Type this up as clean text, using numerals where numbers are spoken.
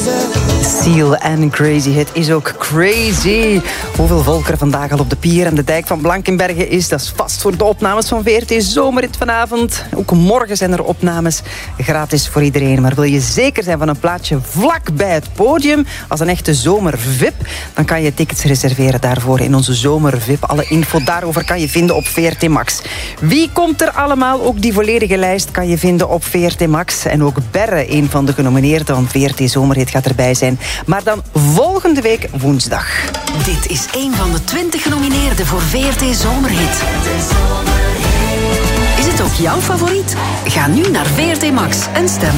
Seal en Crazy. Het is ook crazy. Hoeveel volk er vandaag al op de pier en de dijk van Blankenberge is. Dat is vast voor de opnames van VRT Zomerrit vanavond. Ook morgen zijn er opnames. Gratis voor iedereen. Maar wil je zeker zijn van een plaatsje vlak bij het podium, als een echte zomer-VIP, dan kan je tickets reserveren daarvoor in onze zomer-VIP. Alle info daarover kan je vinden op VRT Max. Wie komt er allemaal? Ook die volledige lijst kan je vinden op VRT Max. En ook Berre, een van de genomineerden van VRT Zomerhit, gaat erbij zijn. Maar dan volgende week woensdag. Dit is een van de 20 genomineerden voor VRT Zomerhit. Is het ook jouw favoriet? Ga nu naar VRT Max en stem.